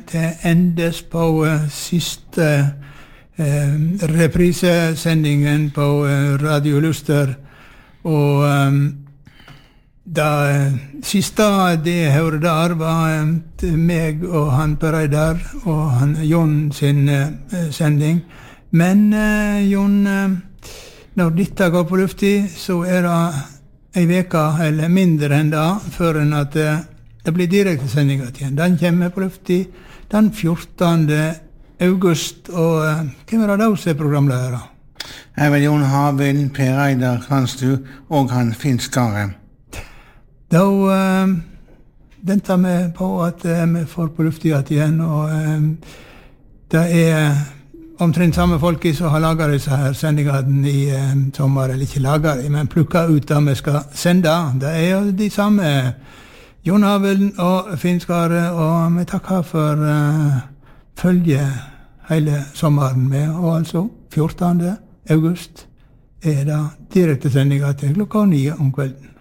det endes på siste reprisesendingen på Radio Luster, og det siste det jeg hørte der var meg og han Per Reidar og han Jon sin sending. Men Jon, når dette går på lufti, så det en veka eller mindre enn det, før enn at det blir direkte sendinger igjen. Den kommer på lufti den 14. august, og hvem det da som programledere? Jeg vel Jon Havin, Per Reidar Kranstu og han Finn Skare. Da venter vi på at vi får på lufti igjen, og det omtrent samme folk som har laget disse her sendingene i sommer, eller ikke laget, men plukket ut det vi skal sende. Det jo de samme Jon Havin og Finn Skare, og vi takker for følge hele sommeren med, og altså 14. august det direkte sendinger til klokka 9 om kvelden.